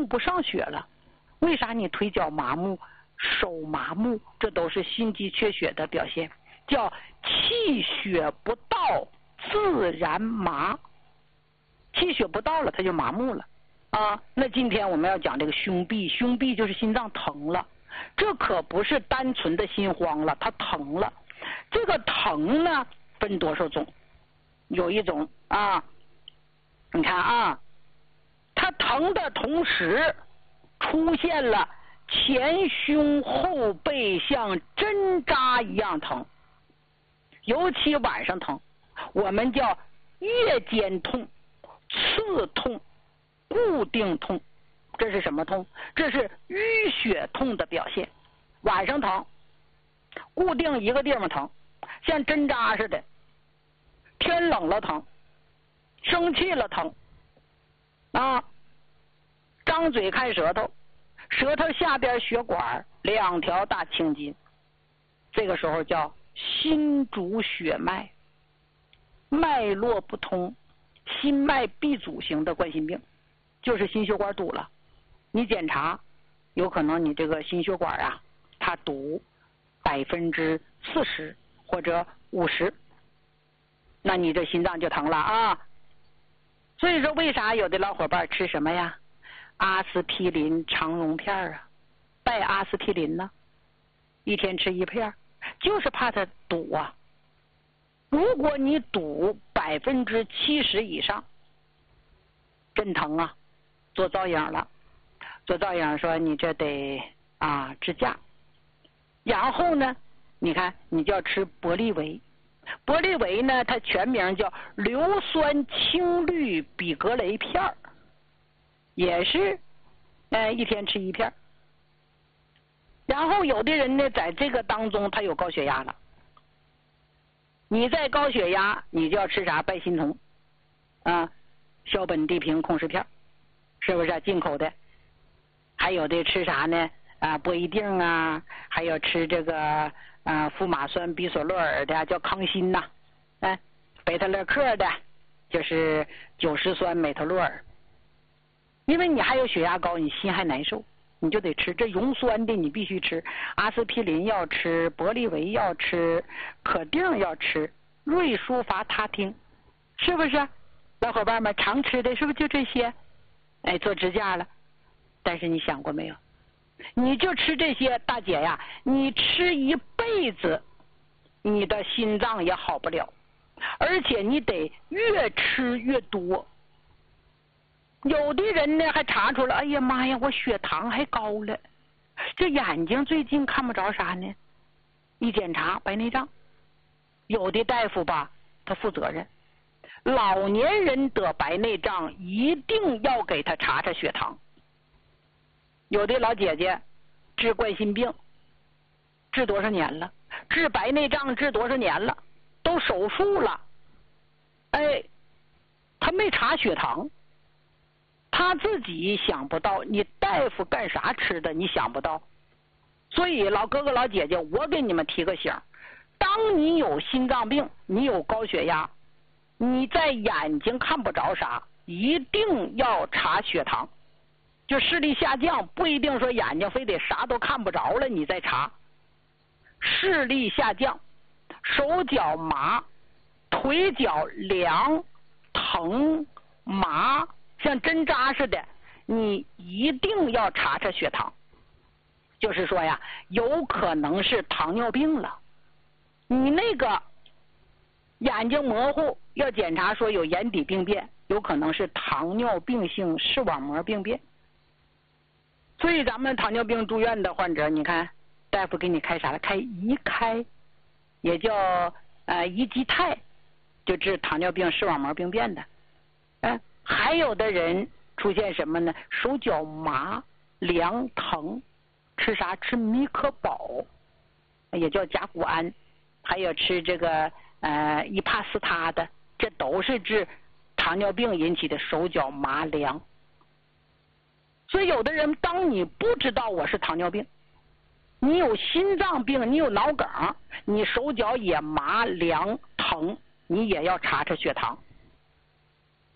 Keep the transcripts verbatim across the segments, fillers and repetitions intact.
供不上血了。为啥你腿脚麻木、手麻木？这都是心肌缺血的表现，叫气血不到自然麻。气血不到了，它就麻木了啊。那今天我们要讲这个胸痹，胸痹就是心脏疼了，这可不是单纯的心慌了，它疼了。这个疼呢，分多少种？有一种啊，你看啊，它疼的同时出现了前胸后背像针扎一样疼，尤其晚上疼，我们叫夜间痛、刺痛、固定痛。这是什么痛？这是淤血痛的表现。晚上疼，固定一个地方疼，像针扎似的。天冷了疼，生气了疼啊，张嘴看舌头，舌头下边血管两条大青筋，这个时候叫心主血脉，脉络不通，心脉闭阻型的冠心病，就是心血管堵了。你检查，有可能你这个心血管啊，它堵百分之四十或者五十，那你这心脏就疼了啊。所以说，为啥有的老伙伴吃什么呀？阿司匹林肠溶片啊，拜阿司匹林呢，一天吃一片，就是怕它堵啊。如果你堵百分之七十以上，真疼啊，做造影了，做造影说你这得啊支架，然后呢，你看你就要吃博利维。博利维呢，它全名叫硫酸氢氯吡格雷片，也是呃一天吃一片。然后有的人呢，在这个当中他有高血压了，你在高血压，你就要吃啥？拜心酮啊，硝苯地平控制片，是不是、啊、进口的？还有的吃啥呢？啊，波一定啊，还有吃这个啊富马酸比索洛尔的，叫康欣呐、啊，哎，贝塔勒克的，就是酒石酸美特洛尔。因为你还有血压高，你心还难受，你就得吃这溶酸的，你必须吃。阿司匹林要吃，博利维要吃，可定要吃，瑞舒伐他汀，是不是？老伙伴们常吃的是不是就这些？哎，做支架了。但是你想过没有？你就吃这些，大姐呀，你吃一辈子，你的心脏也好不了，而且你得越吃越多。有的人呢还查出来，哎呀妈呀，我血糖还高了，这眼睛最近看不着啥呢？一检查白内障。有的大夫吧，他负责任，老年人得白内障一定要给他查查血糖。有的老姐姐治冠心病治多少年了，治白内障治多少年了，都手术了，哎，他没查血糖，他自己想不到，你大夫干啥吃的你想不到。所以老哥哥老姐姐，我给你们提个醒，当你有心脏病，你有高血压，你在眼睛看不着啥，一定要查血糖。就视力下降，不一定说眼睛非得啥都看不着了你再查。视力下降，手脚麻，腿脚凉疼麻，像针扎似的，你一定要查查血糖。就是说呀，有可能是糖尿病了。你那个眼睛模糊，要检查说有眼底病变，有可能是糖尿病性视网膜病变。所以咱们糖尿病住院的患者，你看大夫给你开啥了？开胰开，也叫呃胰基肽，就治糖尿病视网膜病变的。嗯、呃，还有的人出现什么呢？手脚麻、凉疼，吃啥？吃米可宝，也叫甲钴胺，还有吃这个呃伊帕斯他的，这都是治糖尿病引起的手脚麻凉。所以有的人，当你不知道我是糖尿病，你有心脏病，你有脑梗，你手脚也麻凉疼，你也要查查血糖。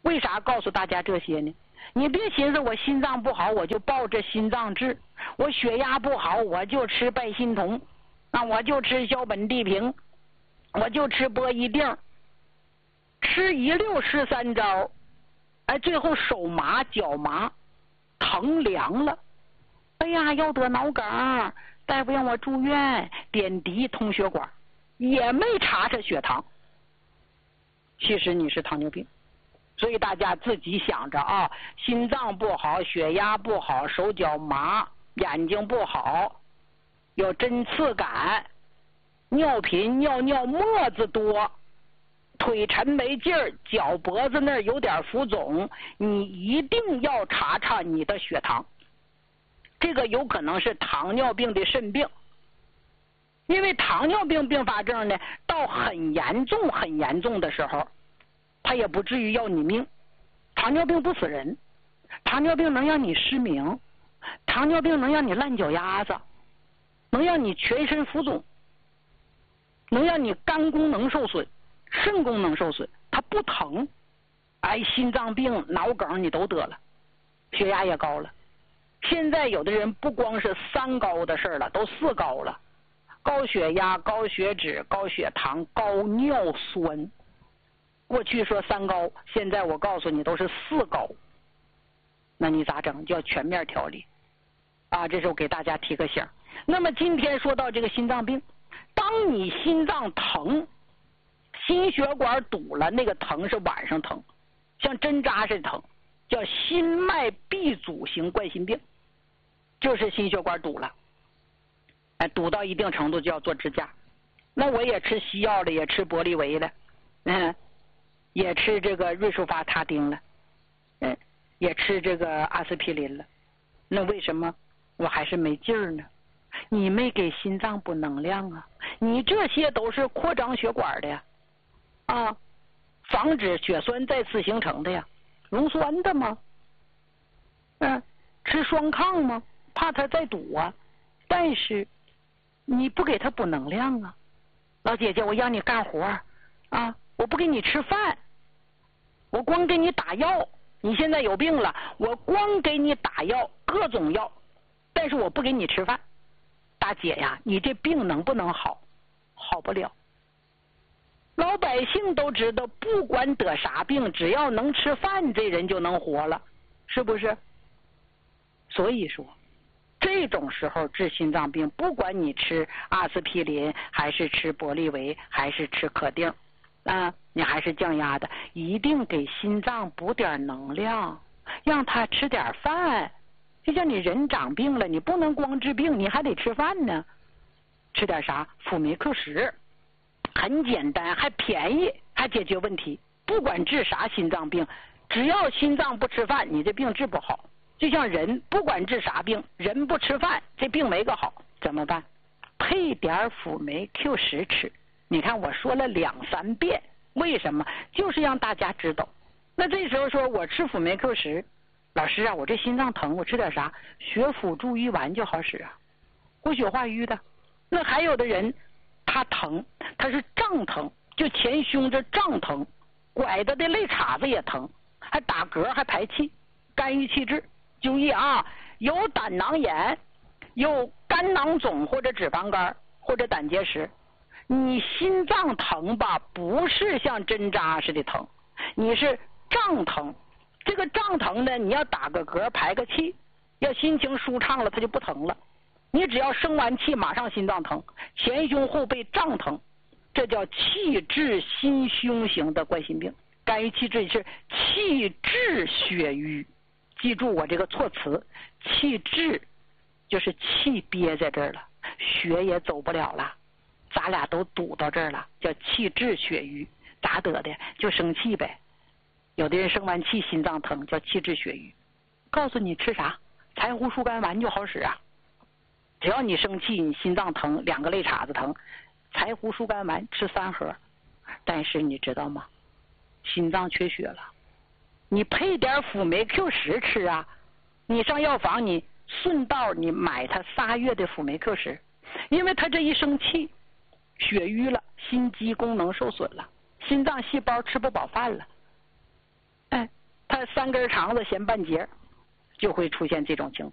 为啥告诉大家这些呢？你别寻思我心脏不好我就抱着心脏治，我血压不好我就吃拜心酮，啊，我就吃小本地平，我就吃波一定，吃一溜十三招，哎，最后手麻脚麻，疼凉了，哎呀，要得脑梗，大夫让我住院，点滴通血管，也没查查血糖。其实你是糖尿病，所以大家自己想着啊，心脏不好，血压不好，手脚麻，眼睛不好，有针刺感，尿频尿尿沫子多，腿沉没劲儿，脚脖子那儿有点浮肿，你一定要查查你的血糖。这个有可能是糖尿病的肾病，因为糖尿病并发症呢，到很严重很严重的时候，它也不至于要你命。糖尿病不死人，糖尿病能让你失明，糖尿病能让你烂脚丫子，能让你全身浮肿，能让你肝功能受损，肾功能受损，它不疼。哎，心脏病、脑梗你都得了，血压也高了。现在有的人不光是三高的事了，都四高了：高血压、高血脂、高血糖、高尿酸。过去说三高，现在我告诉你都是四高。那你咋整？就要全面调理啊！这是我给大家提个醒。那么今天说到这个心脏病，当你心脏疼，心血管堵了，那个疼是晚上疼，像针扎似的疼，叫心脉闭阻型冠心病，就是心血管堵了，哎，堵到一定程度就要做支架。那我也吃西药了，也吃博利维了，嗯，也吃这个瑞舒发他汀了，嗯，也吃这个阿司匹林了。那为什么我还是没劲儿呢？你没给心脏补能量啊！你这些都是扩张血管的呀，啊，防止血栓再次形成的呀，溶栓的吗？嗯，吃双抗吗？怕它再堵啊。但是你不给它补能量啊，老姐姐，我让你干活啊，我不给你吃饭，我光给你打药。你现在有病了，我光给你打药，各种药，但是我不给你吃饭。大姐呀，你这病能不能好？好不了。老百姓都知道，不管得啥病，只要能吃饭，这人就能活了，是不是？所以说，这种时候治心脏病，不管你吃阿司匹林，还是吃博利维，还是吃可定，啊，你还是降压的，一定给心脏补点能量，让他吃点饭。就像你人长病了，你不能光治病，你还得吃饭呢。吃点啥？辅酶 Q 十，很简单，还便宜，还解决问题。不管治啥心脏病，只要心脏不吃饭，你这病治不好。就像人，不管治啥病，人不吃饭，这病没个好，怎么办？配点辅酶 Q 十吃。你看我说了两三遍，为什么？就是让大家知道。那这时候说我吃辅酶 Q 十，老师啊，我这心脏疼，我吃点啥？血辅助瘀丸就好使啊，活血化瘀的。那还有的人他疼，他是胀疼，就前胸这胀疼，拐的的肋叉子也疼，还打嗝还排气，肝郁气滞。注意啊，有胆囊炎，有肝囊肿或者脂肪肝或者胆结石，你心脏疼吧，不是像针扎似的疼，你是胀疼。这个胀疼呢，你要打个嗝排个气，要心情舒畅了，它就不疼了。你只要生完气，马上心脏疼，前胸后背胀疼，这叫气滞心胸型的冠心病。肝郁气滞是气滞血瘀，记住我这个措辞，气滞就是气憋在这儿了，血也走不了了，咱俩都堵到这儿了，叫气滞血瘀。咋得的？就生气呗。有的人生完气心脏疼，叫气滞血瘀。告诉你吃啥？柴胡疏肝丸就好使啊。只要你生气，你心脏疼，两个肋叉子疼，柴胡疏肝丸吃三盒。但是你知道吗？心脏缺血了，你配点辅酶 Q 十吃啊。你上药房，你顺道你买它仨月的辅酶 Q 十，因为它这一生气，血瘀了，心肌功能受损了，心脏细胞吃不饱饭了。哎， 三根肠子先半截，就会出现这种情况。